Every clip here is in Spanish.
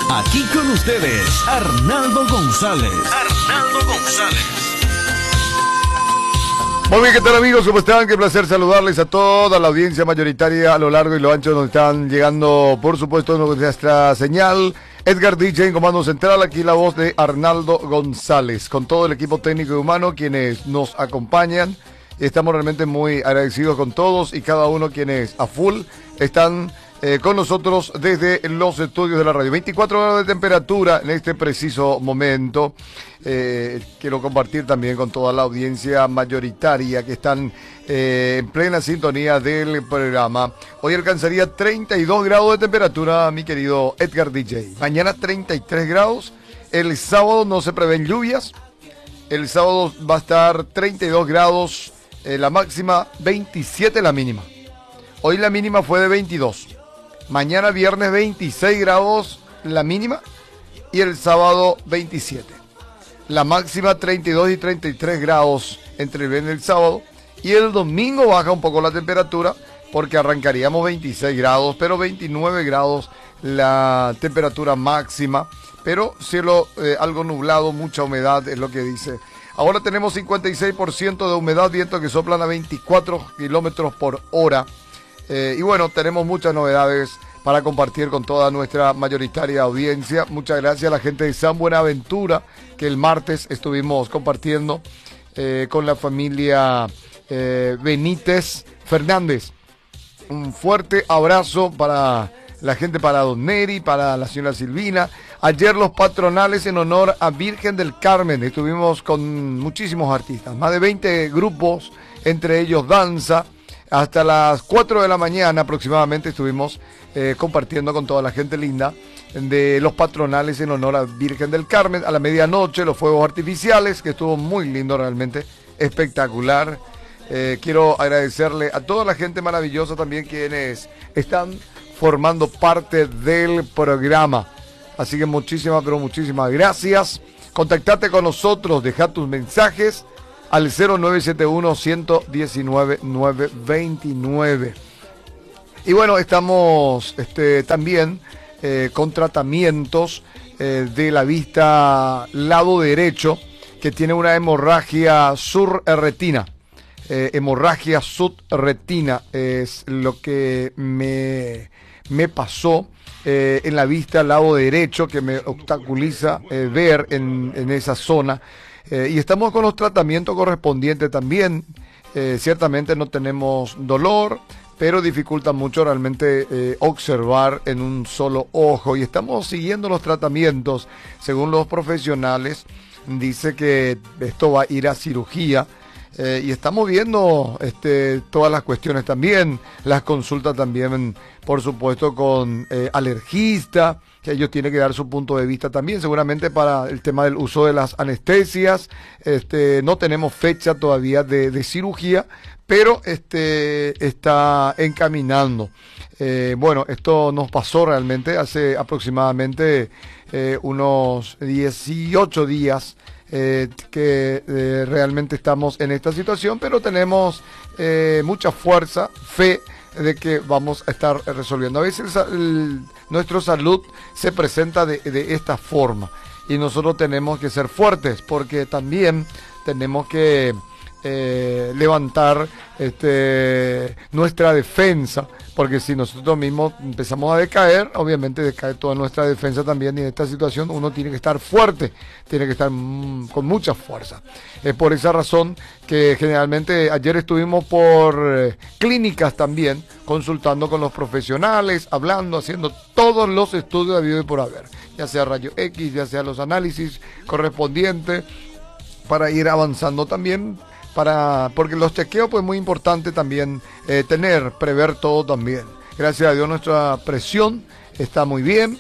Aquí con ustedes, Arnaldo González. Muy bien, ¿qué tal amigos? ¿Cómo están? Qué placer saludarles a toda la audiencia mayoritaria a lo largo y lo ancho donde están llegando, por supuesto, nuestra señal. Edgar DJ en comando central, aquí la voz de Arnaldo González, con todo el equipo técnico y humano quienes nos acompañan. Estamos realmente muy agradecidos con todos y cada uno quienes a full están con nosotros desde los estudios de la radio. 24 grados de temperatura en este preciso momento. Quiero compartir también con toda la audiencia mayoritaria que están en plena sintonía del programa. Hoy alcanzaría 32 grados de temperatura, mi querido Edgar DJ. Mañana 33 grados. El sábado no se prevén lluvias. El sábado va a estar 32 grados, la máxima 27 la mínima. Hoy la mínima fue de 22. Mañana viernes 26 grados la mínima y el sábado 27. La máxima 32 y 33 grados entre el viernes y el sábado. Y el domingo baja un poco la temperatura porque arrancaríamos 26 grados, pero 29 grados la temperatura máxima. Pero cielo algo nublado, mucha humedad es lo que dice. Ahora tenemos 56% de humedad, viento que soplan a 24 kilómetros por hora. Y bueno, tenemos muchas novedades para compartir con toda nuestra mayoritaria audiencia. Muchas gracias a la gente de San Buenaventura, que el martes estuvimos compartiendo con la familia Benítez Fernández. Un fuerte abrazo para la gente, para Don Neri, para la señora Silvina. Ayer los patronales en honor a Virgen del Carmen. Estuvimos con muchísimos artistas, más de 20 grupos, entre ellos danza. Hasta las 4 de la mañana aproximadamente estuvimos compartiendo con toda la gente linda de los patronales en honor a Virgen del Carmen. A la medianoche los fuegos artificiales, que estuvo muy lindo, realmente espectacular. Quiero agradecerle a toda la gente maravillosa también quienes están formando parte del programa. Así que muchísimas, pero muchísimas gracias. Contactate con nosotros, deja tus mensajes al 0971-119-929. Y bueno, estamos también con tratamientos de la vista lado derecho, que tiene una hemorragia subretina. Hemorragia subretina es lo que me pasó en la vista lado derecho, que me obstaculiza ver en esa zona. Y estamos con los tratamientos correspondientes también. Ciertamente no tenemos dolor, pero dificulta mucho realmente observar en un solo ojo. Y estamos siguiendo los tratamientos. Según los profesionales, dice que esto va a ir a cirugía. Y estamos viendo todas las cuestiones también, las consultas también, por supuesto, con alergista, que ellos tienen que dar su punto de vista también, seguramente para el tema del uso de las anestesias. No tenemos fecha todavía de cirugía, pero está encaminando. Bueno, esto nos pasó realmente hace aproximadamente unos 18 días. Que realmente estamos en esta situación, pero tenemos mucha fuerza, fe de que vamos a estar resolviendo. A veces nuestra salud se presenta de esta forma y nosotros tenemos que ser fuertes, porque también tenemos que levantar nuestra defensa, porque si nosotros mismos empezamos a decaer, obviamente decae toda nuestra defensa también, y en esta situación uno tiene que estar fuerte, tiene que estar con mucha fuerza. Es por esa razón que generalmente ayer estuvimos por clínicas también, consultando con los profesionales, hablando, haciendo todos los estudios habidos y por haber, ya sea rayo X, ya sea los análisis correspondientes, para ir avanzando también, porque los chequeos pues muy importante también prever todo también. Gracias a Dios nuestra presión está muy bien.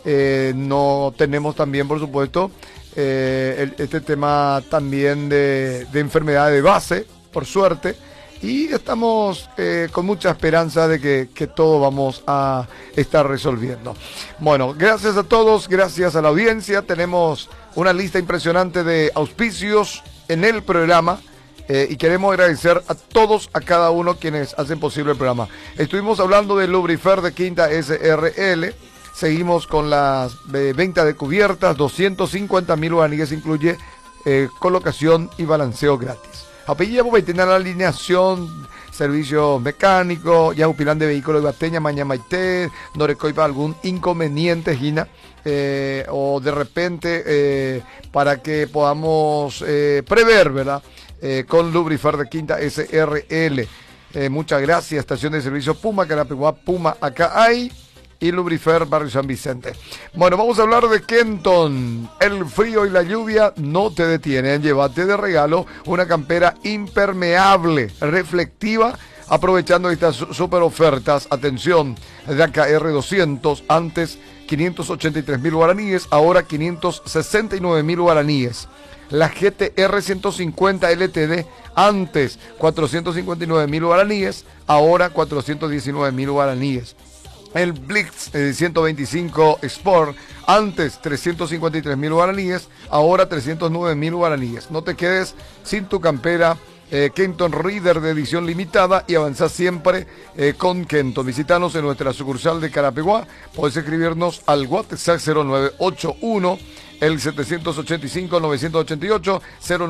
No tenemos también, por supuesto, este tema también de enfermedad de base, por suerte. Y estamos con mucha esperanza de que todo vamos a estar resolviendo. Bueno, gracias a todos, gracias a la audiencia. Tenemos una lista impresionante de auspicios en el programa. Y queremos agradecer a todos, a cada uno quienes hacen posible el programa. Estuvimos hablando de Lubrifer de Quinta SRL, Seguimos con las venta de cubiertas, 250.000 guaraníes, incluye colocación y balanceo gratis. Apellido para tener la alineación, servicio mecánico, ya upilán de vehículos de Bateña, Mañamaité, Norecoipa, algún inconveniente, Gina, o de repente para que podamos prever, ¿verdad? Con Lubrifer de Quinta SRL. Muchas gracias, estación de servicio Puma, Carapeguá, Puma, acá hay. Y Lubrifer, Barrio San Vicente. Bueno, vamos a hablar de Kenton. El frío y la lluvia no te detienen. Llévate de regalo una campera impermeable, reflectiva, aprovechando estas super ofertas. Atención, de AKR 200, antes 583.000 guaraníes, ahora 569.000 guaraníes. La GTR 150 LTD, antes 459.000 guaraníes, ahora 419.000 guaraníes. El Blitz 125 Sport, antes 353.000 guaraníes, ahora 309.000 guaraníes. No te quedes sin tu campera Kenton Reader de edición limitada y avanza siempre con Kenton. Visítanos en nuestra sucursal de Carapeguá. Puedes escribirnos al WhatsApp 0981 el 785-988,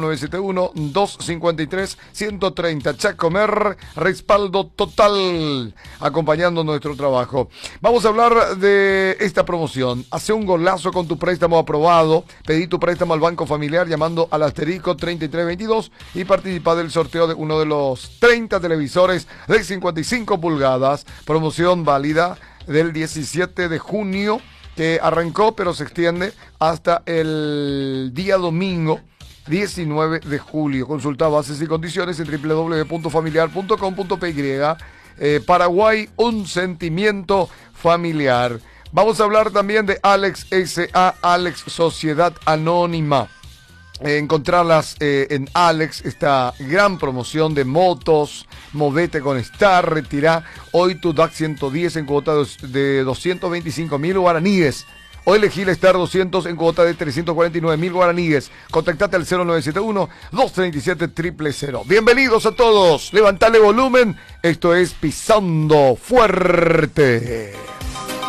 0971-253-130. Chacomer, respaldo total, acompañando nuestro trabajo. Vamos a hablar de esta promoción. Hace un golazo con tu préstamo aprobado. Pedí tu préstamo al Banco Familiar llamando al asterisco 3322 y participa del sorteo de uno de los 30 televisores de 55 pulgadas. Promoción válida del 17 de junio. Que arrancó pero se extiende hasta el día domingo 19 de julio. Consulta bases y condiciones en www.familiar.com.py. Paraguay, un sentimiento familiar. Vamos a hablar también de Alex S.A., Alex Sociedad Anónima. Encontrarlas en Alex, esta gran promoción de motos. Movete con Star, retirá hoy tu DAC 110 en cuota de 225.000 guaraníes. Hoy elegí la Star 200 en cuota de 349.000 guaraníes. Contactate al 0971-237-000. Bienvenidos a todos. Levantale volumen. Esto es Pisando Fuerte.